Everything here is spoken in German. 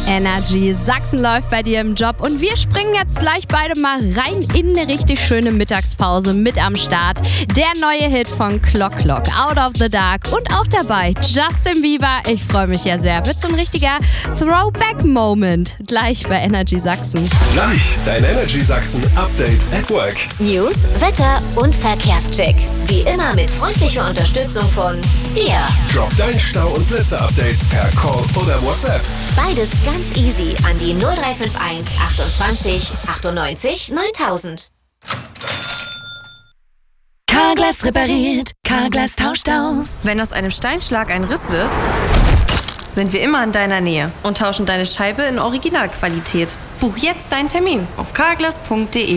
Energy Sachsen läuft bei dir im Job und wir springen jetzt gleich beide mal rein in eine richtig schöne Mittagspause mit am Start. Der neue Hit von Clock Clock, Out of the Dark und auch dabei Justin Bieber. Ich freue mich ja sehr. Wird so ein richtiger Throwback-Moment gleich bei Energy Sachsen. Gleich dein Energy Sachsen Update at Work. News, Wetter und Verkehrscheck. Wie immer mit freundlicher Unterstützung von dir. Drop dein Stau- und Blitzer-Updates per Call oder WhatsApp. Beides ganz easy an die 0351 28 98 9000. Carglass repariert, Carglass tauscht aus. Wenn aus einem Steinschlag ein Riss wird, sind wir immer in deiner Nähe und tauschen deine Scheibe in Originalqualität. Buch jetzt deinen Termin auf carglass.de.